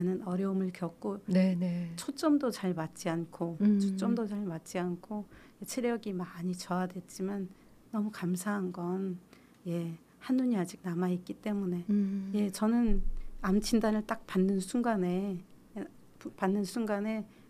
어려움을 겪고 네네. 초점도 잘 맞지 않고 주점도 잘 맞지 않고 체력이 많이 저하됐지만 너무 감사한 건 한눈이 아직 남아있기 때문에 저는 암 진단을 딱 받는 순간에